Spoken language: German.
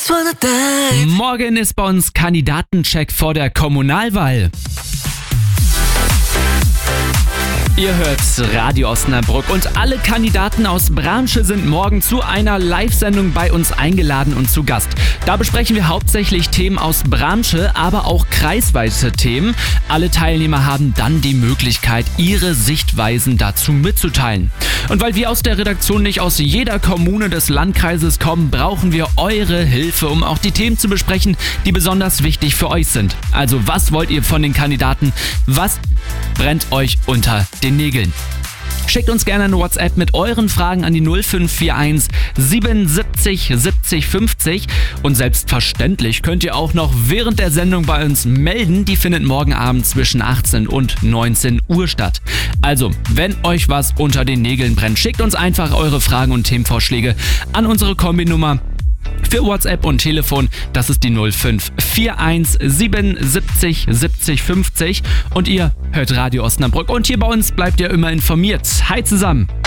just wanna dive. Morgen ist bei uns Kandidatencheck vor der Kommunalwahl. Ihr hört Radio Osnabrück und alle Kandidaten aus Bramsche sind morgen zu einer Live-Sendung bei uns eingeladen und zu Gast. Da besprechen wir hauptsächlich Themen aus Bramsche, aber auch kreisweite Themen. Alle Teilnehmer haben dann die Möglichkeit, ihre Sichtweisen dazu mitzuteilen. Und weil wir aus der Redaktion nicht aus jeder Kommune des Landkreises kommen, brauchen wir eure Hilfe, um auch die Themen zu besprechen, die besonders wichtig für euch sind. Also was wollt ihr von den Kandidaten? Was brennt euch unter den Nägeln? Schickt uns gerne eine WhatsApp mit euren Fragen an die 0541 77 70 50 und selbstverständlich könnt ihr auch noch während der Sendung bei uns melden. Die findet morgen Abend zwischen 18 und 19 Uhr statt. Also, wenn euch was unter den Nägeln brennt, schickt uns einfach eure Fragen und Themenvorschläge an unsere Kombinummer für WhatsApp und Telefon. Das ist die 0541 77 70 50 und ihr hört Radio Osnabrück und hier bei uns bleibt ihr immer informiert. Hi zusammen!